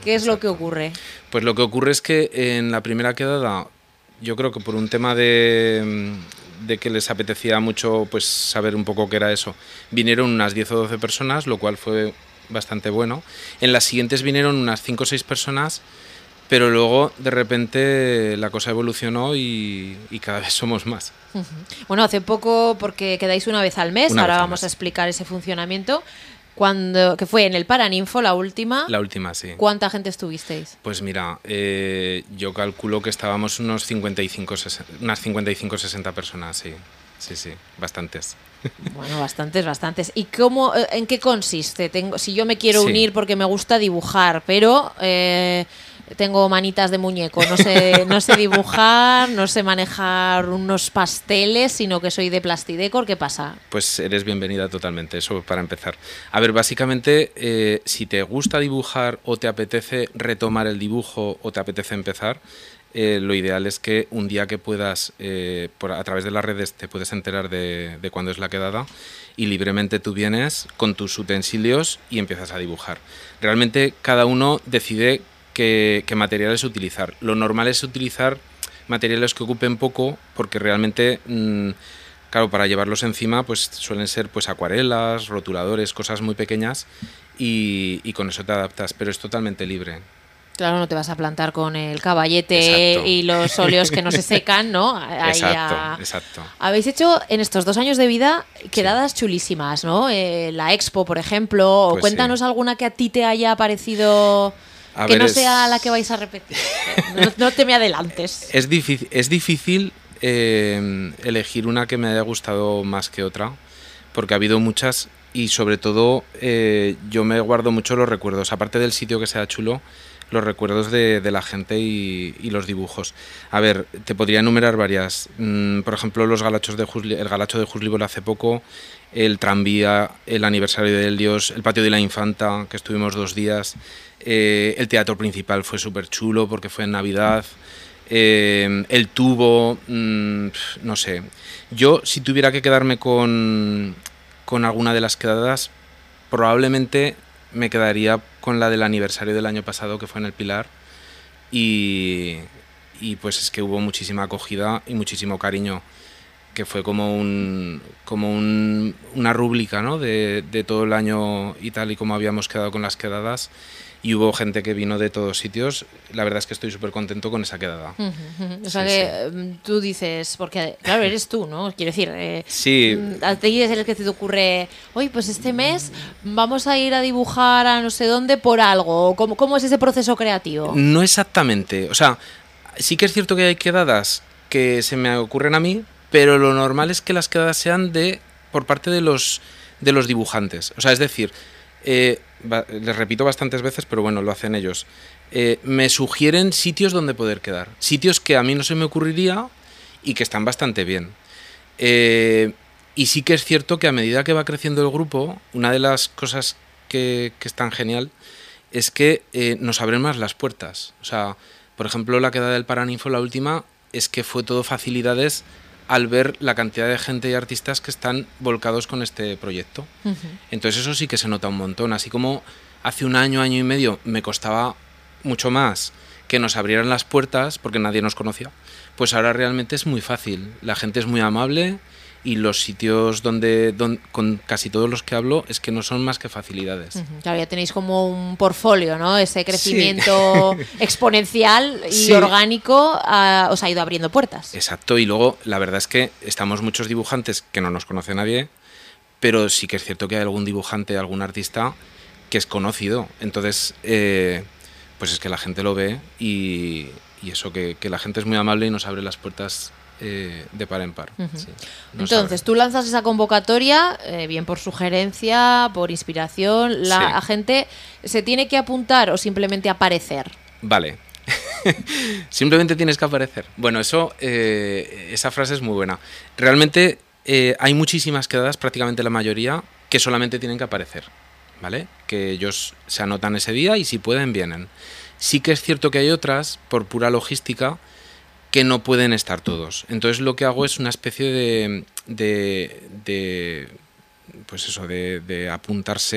¿Qué es lo que ocurre? Pues lo que ocurre es que en la primera quedada, yo creo que por un tema de que les apetecía mucho pues saber un poco qué era eso, vinieron unas 10 o 12 personas, lo cual fue bastante bueno. En las siguientes vinieron unas 5 o 6 personas, pero luego de repente la cosa evolucionó y cada vez somos más. Bueno, hace poco, porque quedáis una vez al mes, ahora vamos a explicar ese funcionamiento. Que fue en el Paraninfo, la última. La última, sí. ¿Cuánta gente estuvisteis? Pues mira, yo calculo que estábamos unas 55-60 personas, sí. Sí, bastantes. Bueno, bastantes. ¿Y en qué consiste? Si yo me quiero unir porque me gusta dibujar, pero tengo manitas de muñeco, no sé dibujar, no sé manejar unos pasteles, sino que soy de Plastidecor, ¿qué pasa? Pues eres bienvenida totalmente, eso para empezar. A ver, básicamente, si te gusta dibujar o te apetece retomar el dibujo o te apetece empezar, lo ideal es que un día que puedas, a través de las redes, te puedes enterar de cuándo es la quedada y libremente tú vienes con tus utensilios y empiezas a dibujar. Realmente cada uno decide qué materiales utilizar. Lo normal es utilizar materiales que ocupen poco porque realmente, claro, para llevarlos encima pues suelen ser pues acuarelas, rotuladores, cosas muy pequeñas y con eso te adaptas, pero es totalmente libre. Claro, no te vas a plantar con el caballete. Exacto. Y los óleos que no se secan, ¿no? Exacto. Habéis hecho en estos 2 años de vida quedadas chulísimas, ¿no? La Expo, por ejemplo. Pues cuéntanos alguna que a ti te haya parecido que no sea la que vais a repetir. No te me adelantes. Es difícil elegir una que me haya gustado más que otra, porque ha habido muchas y sobre todo yo me guardo mucho los recuerdos, aparte del sitio que sea chulo, los recuerdos de la gente y los dibujos. A ver, te podría enumerar varias. Por ejemplo, el galacho de Juslívol hace poco, el tranvía, el aniversario de Helios, el patio de la Infanta, que estuvimos 2 días. El teatro principal fue súper chulo porque fue en Navidad. El tubo, no sé. Yo, si tuviera que quedarme con alguna de las quedadas, probablemente me quedaría con la del aniversario del año pasado, que fue en el Pilar, y pues es que hubo muchísima acogida y muchísimo cariño, que fue como una rúbrica, ¿no? de todo el año y tal, y cómo habíamos quedado con las quedadas, y hubo gente que vino de todos sitios. La verdad es que estoy súper contento con esa quedada. O sea que tú dices, porque claro, eres tú, ¿no? Quiero decir, sí. A ti es el que te ocurre, oye, pues este mes vamos a ir a dibujar a no sé dónde por algo. ¿Cómo es ese proceso creativo? No exactamente. O sea, sí que es cierto que hay quedadas que se me ocurren a mí, pero lo normal es que las quedadas sean por parte de los dibujantes. O sea, es decir, les repito bastantes veces, pero bueno, lo hacen ellos. Me sugieren sitios donde poder quedar. Sitios que a mí no se me ocurriría y que están bastante bien. Y sí que es cierto que a medida que va creciendo el grupo, una de las cosas que es tan genial es que nos abren más las puertas. O sea, por ejemplo, la quedada del Paraninfo, la última, es que fue todo facilidades al ver la cantidad de gente y artistas que están volcados con este proyecto. Entonces eso sí que se nota un montón. Así como hace un año y medio me costaba mucho más que nos abrieran las puertas porque nadie nos conocía, pues ahora realmente es muy fácil. La gente es muy amable y los sitios donde con casi todos los que hablo es que no son más que facilidades. Claro, ya tenéis como un portfolio, ¿no? Ese crecimiento exponencial y orgánico os ha ido abriendo puertas. Exacto, y luego la verdad es que estamos muchos dibujantes que no nos conoce nadie, pero sí que es cierto que hay algún dibujante, algún artista que es conocido. Entonces, pues es que la gente lo ve y eso, que la gente es muy amable y nos abre las puertas de par en par. Sí, entonces, tú lanzas esa convocatoria, bien por sugerencia, por inspiración. ¿La gente se tiene que apuntar o simplemente aparecer? Vale. Simplemente tienes que aparecer. Bueno, esa frase es muy buena. Realmente hay muchísimas quedadas, prácticamente la mayoría, que solamente tienen que aparecer, ¿vale? Que ellos se anotan ese día y si pueden, vienen. Sí que es cierto que hay otras, por pura logística, que no pueden estar todos. Entonces lo que hago es una especie de apuntarse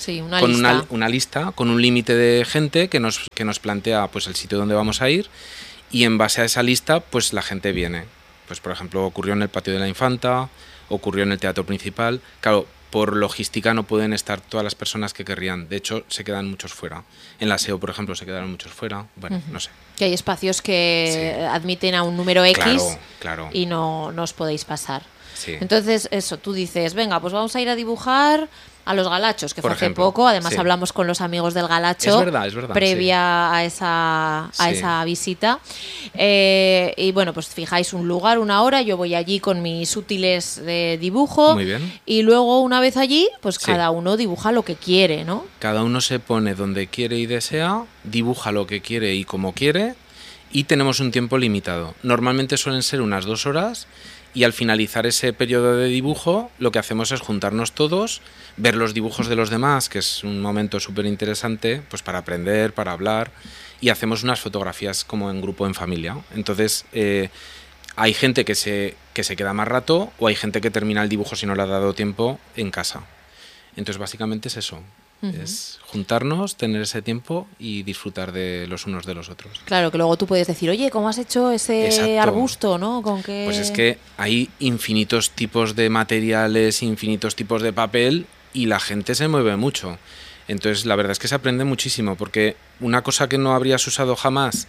Sí, una con lista. una lista, con un límite de gente que nos plantea pues el sitio donde vamos a ir, y en base a esa lista pues la gente viene. Pues por ejemplo ocurrió en el Patio de la Infanta, ocurrió en el Teatro Principal. Claro, por logística no pueden estar todas las personas que querrían. De hecho, se quedan muchos fuera. En la SEO, por ejemplo, se quedaron muchos fuera. Bueno, no sé. Que hay espacios que admiten a un número X claro. y no os podéis pasar. Sí. Entonces, eso, tú dices, venga, pues vamos a ir a dibujar a los Galachos, que Por fue hace ejemplo, poco. Además sí. hablamos con los amigos del Galacho. Es verdad, previa a esa visita. Y bueno, pues fijáis un lugar, una hora, yo voy allí con mis útiles de dibujo. Muy bien. Y luego, una vez allí, pues cada uno dibuja lo que quiere, ¿no? Cada uno se pone donde quiere y desea, dibuja lo que quiere y como quiere, y tenemos un tiempo limitado. Normalmente suelen ser unas 2 horas. Y al finalizar ese periodo de dibujo, lo que hacemos es juntarnos todos, ver los dibujos de los demás, que es un momento súper interesante, pues para aprender, para hablar, y hacemos unas fotografías como en grupo, en familia. Entonces, hay gente que se queda más rato, o hay gente que termina el dibujo si no le ha dado tiempo en casa. Entonces, básicamente es eso. Es juntarnos, tener ese tiempo y disfrutar de los unos de los otros. Claro, que luego tú puedes decir, oye, ¿cómo has hecho ese arbusto, no? ¿Con qué? Pues es que hay infinitos tipos de materiales, infinitos tipos de papel, y la gente se mueve mucho. Entonces, la verdad es que se aprende muchísimo, porque una cosa que no habrías usado jamás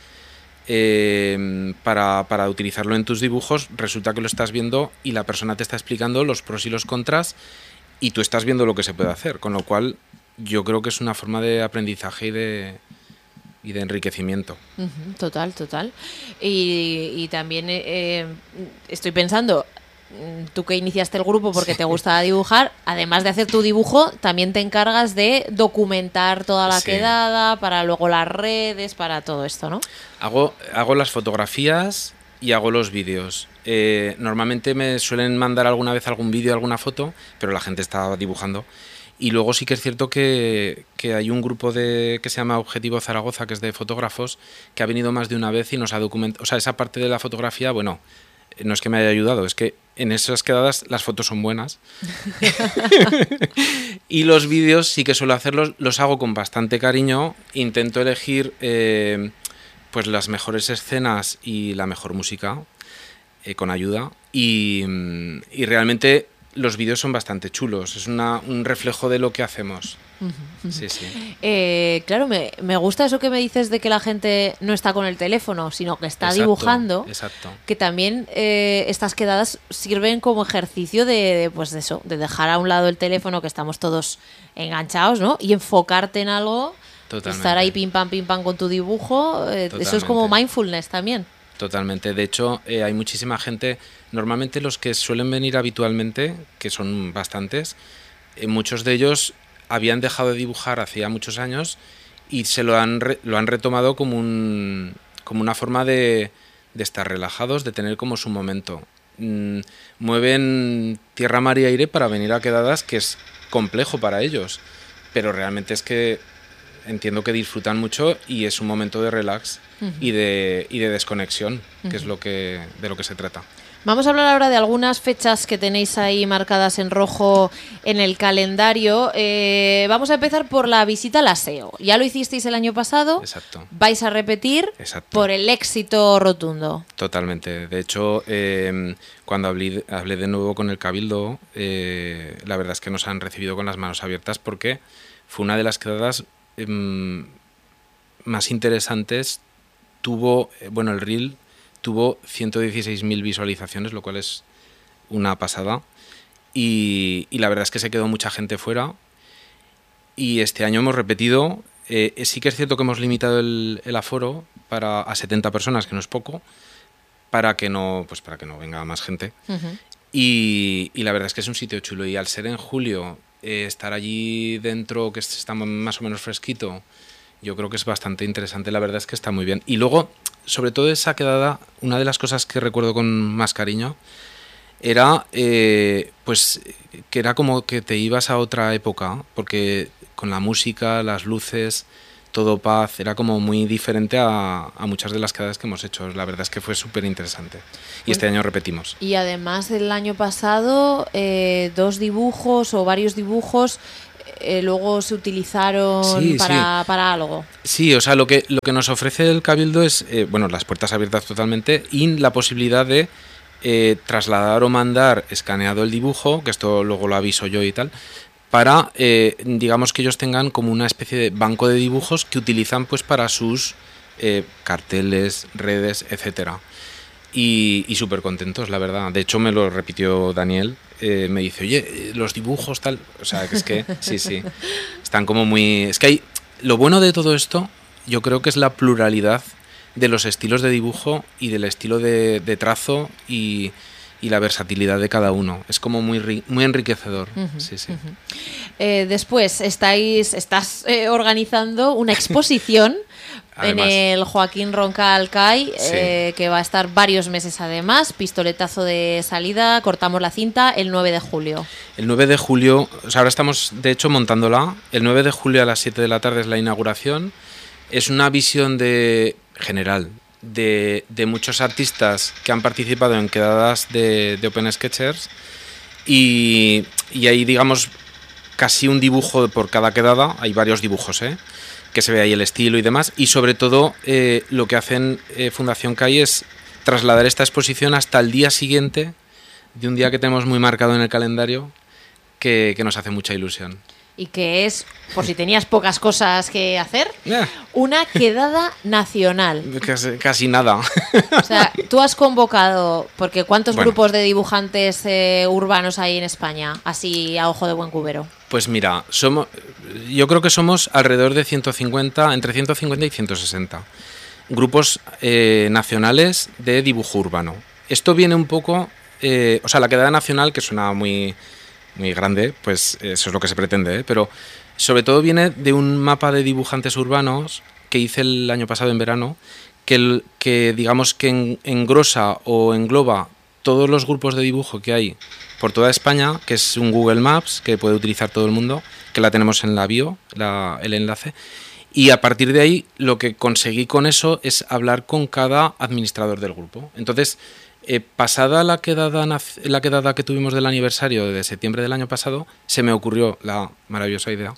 para utilizarlo en tus dibujos, resulta que lo estás viendo y la persona te está explicando los pros y los contras, y tú estás viendo lo que se puede hacer, con lo cual yo creo que es una forma de aprendizaje y de enriquecimiento. Total. Y también estoy pensando, tú que iniciaste el grupo porque te gustaba dibujar, además de hacer tu dibujo, también te encargas de documentar toda la quedada, para luego las redes, para todo esto, ¿no? Hago las fotografías y hago los vídeos. Normalmente me suelen mandar alguna vez algún vídeo, alguna foto, pero la gente está dibujando. Y luego sí que es cierto que hay un grupo que se llama Objetivo Zaragoza, que es de fotógrafos, que ha venido más de una vez y nos ha documentado. O sea, esa parte de la fotografía, bueno, no es que me haya ayudado, es que en esas quedadas las fotos son buenas. Y los vídeos sí que suelo hacerlos, los hago con bastante cariño. Intento elegir pues las mejores escenas y la mejor música, con ayuda. Y realmente los vídeos son bastante chulos, es un reflejo de lo que hacemos. Sí. Claro, me gusta eso que me dices de que la gente no está con el teléfono, sino que está dibujando. Exacto. Que también estas quedadas sirven como ejercicio de dejar a un lado el teléfono, que estamos todos enganchados, ¿no? Y enfocarte en algo. Totalmente. Estar ahí pim pam con tu dibujo. Eso es como mindfulness también. Totalmente. De hecho, hay muchísima gente. Normalmente los que suelen venir habitualmente, que son bastantes, muchos de ellos habían dejado de dibujar hacía muchos años y lo han retomado como una forma de estar relajados, de tener como su momento. Mueven tierra, mar y aire para venir a quedadas, que es complejo para ellos, pero realmente es que entiendo que disfrutan mucho y es un momento de relax y de desconexión, que es de lo que se trata. Vamos a hablar ahora de algunas fechas que tenéis ahí marcadas en rojo en el calendario. Vamos a empezar por la visita a la SEO. Ya lo hicisteis el año pasado. Exacto. Vais a repetir. Exacto. Por el éxito rotundo. Totalmente. De hecho, cuando hablé de nuevo con el Cabildo, la verdad es que nos han recibido con las manos abiertas, porque fue una de las quedadas más interesantes. El reel tuvo 116.000 visualizaciones, lo cual es una pasada. Y la verdad es que se quedó mucha gente fuera. Y este año hemos repetido. Sí que es cierto que hemos limitado el aforo a 70 personas, que no es poco, para que no venga más gente. Y la verdad es que es un sitio chulo. Y al ser en julio, estar allí dentro, que está más o menos fresquito, yo creo que es bastante interesante. La verdad es que está muy bien. Y luego, sobre todo esa quedada, una de las cosas que recuerdo con más cariño era pues que era como que te ibas a otra época, porque con la música, las luces, todo paz, era como muy diferente a muchas de las quedadas que hemos hecho. La verdad es que fue súper interesante. Y este año repetimos. Y además, el año pasado, 2 dibujos o varios dibujos luego se utilizaron para algo. Sí, o sea, lo que nos ofrece el Cabildo es, bueno, las puertas abiertas totalmente y la posibilidad de trasladar o mandar escaneado el dibujo, que esto luego lo aviso yo y tal, para, digamos que ellos tengan como una especie de banco de dibujos que utilizan pues para sus carteles, redes, etcétera. Y súper contentos, la verdad. De hecho, me lo repitió Daniel. Me dice, oye, los dibujos, tal. O sea, que es que, sí. Están como muy... Es que hay... Lo bueno de todo esto, yo creo que es la pluralidad de los estilos de dibujo y del estilo de trazo y la versatilidad de cada uno. Es como muy enriquecedor. Sí. Después, estás organizando una exposición... Además, en el Joaquín Roncal CAI, que va a estar varios meses además, pistoletazo de salida, cortamos la cinta el 9 de julio. El 9 de julio, o sea, ahora estamos de hecho montándola, el 9 de julio a las 7 de la tarde es la inauguración, es una visión general de muchos artistas que han participado en quedadas de Open Sketchers y hay, digamos, casi un dibujo por cada quedada, hay varios dibujos, que se ve ahí el estilo y demás, y sobre todo lo que hacen Fundación CAI es trasladar esta exposición hasta el día siguiente, de un día que tenemos muy marcado en el calendario, que nos hace mucha ilusión. Y que es, por si tenías pocas cosas que hacer, una quedada nacional. Casi nada. O sea, tú has convocado, porque ¿cuántos grupos de dibujantes urbanos hay en España? Así a ojo de buen cubero. Pues mira, yo creo que somos alrededor de 150, entre 150 y 160 grupos nacionales de dibujo urbano. Esto viene un poco, o sea, la quedada nacional, que suena muy grande, pues eso es lo que se pretende, pero sobre todo viene de un mapa de dibujantes urbanos que hice el año pasado en verano, que digamos que engrosa o engloba todos los grupos de dibujo que hay por toda España, que es un Google Maps que puede utilizar todo el mundo, que la tenemos en la bio, el enlace, y a partir de ahí lo que conseguí con eso es hablar con cada administrador del grupo. Entonces, pasada la quedada que tuvimos del aniversario de septiembre del año pasado, se me ocurrió la maravillosa idea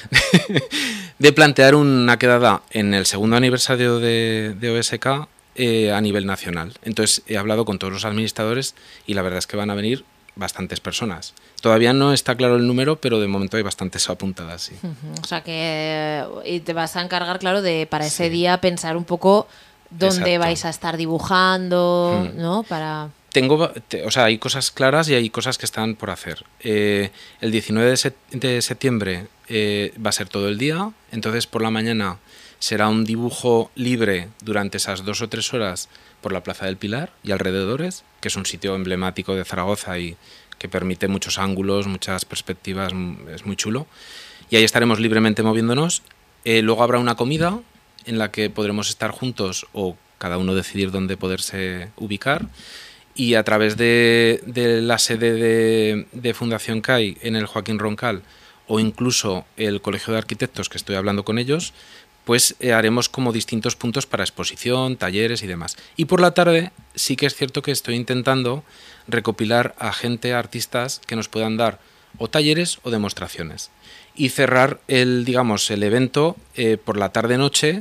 de plantear una quedada en el segundo aniversario de OSK a nivel nacional. Entonces he hablado con todos los administradores y la verdad es que van a venir bastantes personas. Todavía no está claro el número, pero de momento hay bastantes apuntadas. Sí. O sea que y te vas a encargar, claro, de para ese día pensar un poco dónde vais a estar dibujando, ¿no? O sea, hay cosas claras y hay cosas que están por hacer. El 19 de septiembre va a ser todo el día, entonces por la mañana será un dibujo libre durante esas 2 o 3 horas por la Plaza del Pilar y alrededores, que es un sitio emblemático de Zaragoza y que permite muchos ángulos, muchas perspectivas, es muy chulo. Y ahí estaremos libremente moviéndonos. Luego habrá una comida en la que podremos estar juntos o cada uno decidir dónde poderse ubicar. Y a través de la sede de Fundación CAI en el Joaquín Roncal o incluso el Colegio de Arquitectos, que estoy hablando con ellos, pues haremos como distintos puntos para exposición, talleres y demás. Y por la tarde sí que es cierto que estoy intentando recopilar a artistas que nos puedan dar o talleres o demostraciones. Y cerrar el evento por la tarde-noche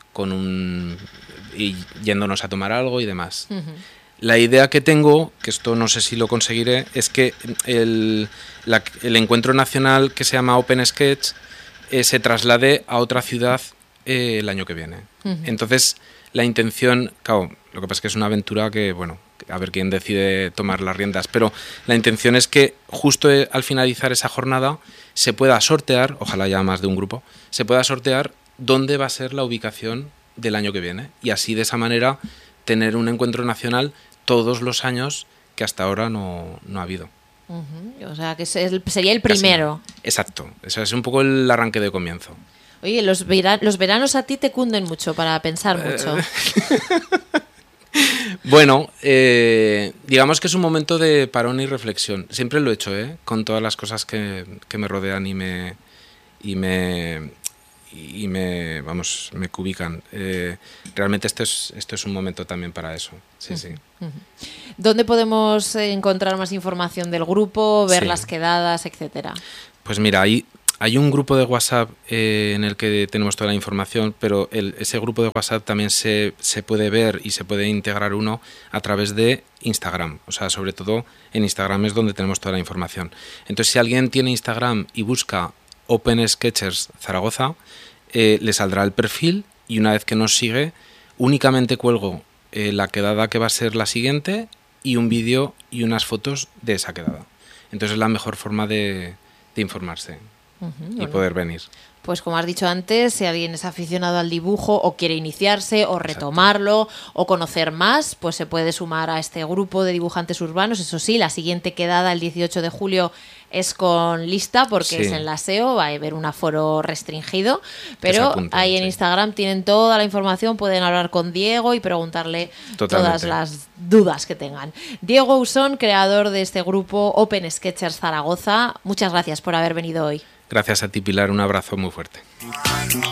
y yéndonos a tomar algo y demás. La idea que tengo, que esto no sé si lo conseguiré, es que el encuentro nacional que se llama Open Sketch se traslade a otra ciudad el año que viene. Entonces, la intención, claro, lo que pasa es que es una aventura que, bueno, a ver quién decide tomar las riendas, pero la intención es que justo al finalizar esa jornada se pueda sortear, ojalá ya más de un grupo, se pueda sortear dónde va a ser la ubicación del año que viene y así de esa manera tener un encuentro nacional todos los años que hasta ahora no ha habido. O sea, que sería el primero. Exacto, eso es un poco el arranque de comienzo. Oye, los veranos a ti te cunden mucho para pensar mucho. Bueno, digamos que es un momento de parón y reflexión. Siempre lo he hecho, con todas las cosas que me rodean y me cubican. Realmente esto es un momento también para eso. Sí. ¿Dónde podemos encontrar más información del grupo, ver las quedadas, etcétera? Pues mira, hay un grupo de WhatsApp en el que tenemos toda la información, pero ese grupo de WhatsApp también se puede ver y se puede integrar uno a través de Instagram. O sea, sobre todo en Instagram es donde tenemos toda la información. Entonces, si alguien tiene Instagram y busca Open Sketchers Zaragoza, le saldrá el perfil y una vez que nos sigue, únicamente cuelgo la quedada que va a ser la siguiente y un vídeo y unas fotos de esa quedada. Entonces es la mejor forma de informarse y poder venir. Pues como has dicho antes, si alguien es aficionado al dibujo o quiere iniciarse o retomarlo o conocer más, pues se puede sumar a este grupo de dibujantes urbanos. Eso sí, la siguiente quedada el 18 de julio es con lista porque es en la SEO, va a haber un aforo restringido, pero ahí en Instagram tienen toda la información, pueden hablar con Diego y preguntarle todas las dudas que tengan. Diego Usón, creador de este grupo Open Sketchers Zaragoza, muchas gracias por haber venido hoy. Gracias a ti, Pilar, un abrazo muy fuerte.